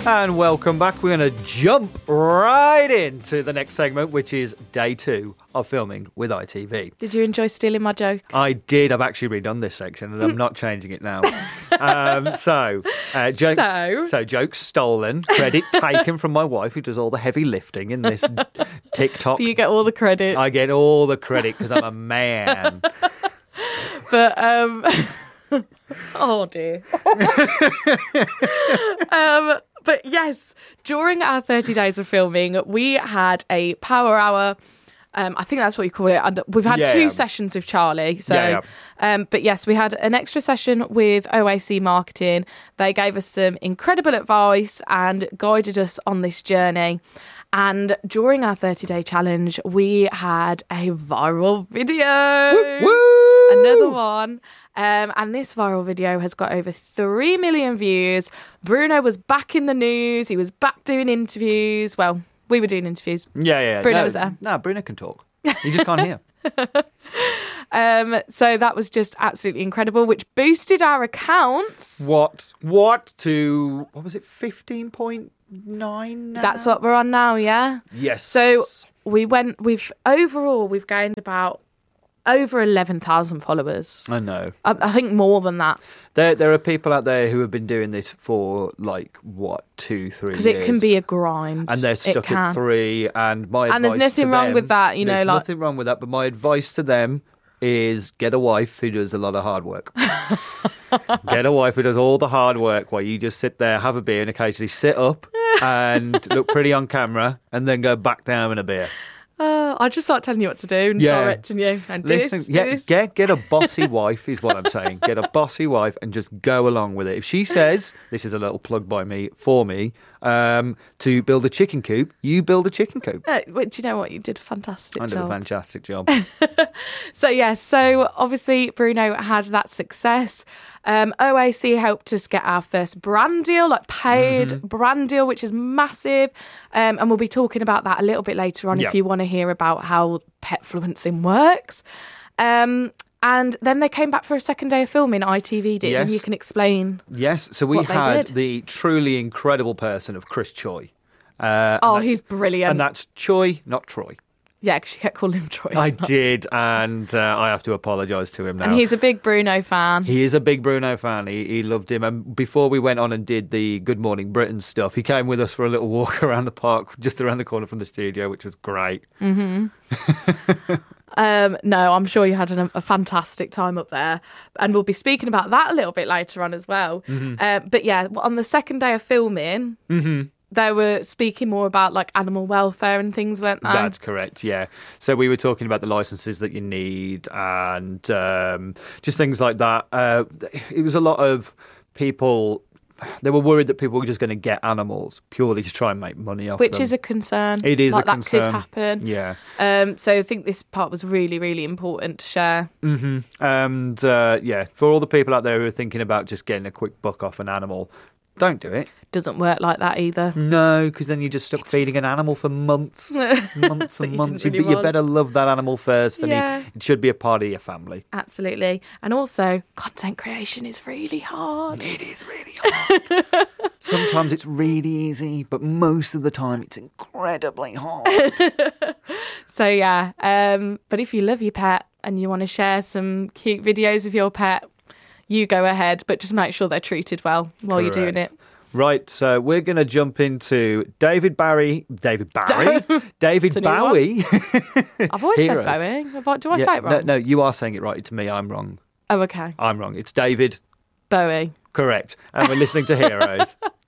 And welcome back. We're going to jump right into the next segment, which is day 2 of filming with ITV. Did you enjoy stealing my joke? I did. I've actually redone this section and I'm not changing it now. So jokes stolen, credit taken from my wife who does all the heavy lifting in this TikTok. You get all the credit. I get all the credit because I'm a man. But, oh dear. But yes, during our 30 days of filming, we had a power hour. I think that's what you call it. And we've had 2 sessions with Charlie. So, but yes, we had an extra session with OAC Marketing. They gave us some incredible advice and guided us on this journey. And during our 30-day challenge, we had a viral video. Woo, woo! Another one. And this viral video has got over 3 million views. Bruno was back in the news. He was back doing interviews. Well, we were doing interviews. Yeah. Bruno was there. No, Bruno can talk. You just can't hear. So that was just absolutely incredible, which boosted our accounts. What to, what was it, 15.9 now? That's what we're on now, yeah? Yes. So we've gained about over 11,000 followers. I know. I think more than that. There are people out there who have been doing this for 2-3 years. Because it can be a grind. And they're stuck at 3. And my advice there's nothing wrong with that, you know. There's nothing wrong with that. But my advice to them is get a wife who does a lot of hard work. Get a wife who does all the hard work while you just sit there, have a beer, and occasionally sit up and look pretty on camera, and then go back down in a beer. I'll just start telling you what to do and directing you. And do this. Get a bossy wife is what I'm saying. Get a bossy wife and just go along with it. If she says, this is a little plug by me, to build a chicken coop, you build a chicken coop. Do you know what? You did a fantastic job. I did a fantastic job. So obviously Bruno had that success. OAC helped us get our first brand deal, paid brand deal, which is massive. And we'll be talking about that a little bit later on if you want to hear about how petfluencing works. And then they came back for a second day of filming, ITV did, and you can explain. Yes, so we had the truly incredible person of Chris Choi. He's brilliant. And that's Choi, not Troy. Yeah, because you kept calling him Troy. I did, and I have to apologise to him now. And he's a big Bruno fan. He is a big Bruno fan. He loved him. And before we went on and did the Good Morning Britain stuff, he came with us for a little walk around the park, just around the corner from the studio, which was great. No, I'm sure you had a fantastic time up there. And we'll be speaking about that a little bit later on as well. But yeah, on the second day of filming... They were speaking more about animal welfare and things, weren't they? That's correct, yeah. So we were talking about the licenses that you need and just things like that. It was a lot of people, they were worried that people were just going to get animals purely to try and make money off them. Which is a concern. It is a concern. That could happen. Yeah. So I think this part was really, really important to share. And for all the people out there who are thinking about just getting a quick buck off an animal, don't do it. Doesn't work like that either. No, because then you're just stuck feeding an animal for months and months. You better love that animal first, and it should be a part of your family. Absolutely. And also, content creation is really hard. It is really hard. Sometimes it's really easy, but most of the time it's incredibly hard. So yeah, but if you love your pet and you want to share some cute videos of your pet, you go ahead, but just make sure they're treated well while you're doing it. Right, so we're going to jump into David Bowie. I've always said Bowie. Do I say it wrong? No, you are saying it right. To me, I'm wrong. Oh, okay. I'm wrong. It's David Bowie. Correct. And we're listening to Heroes.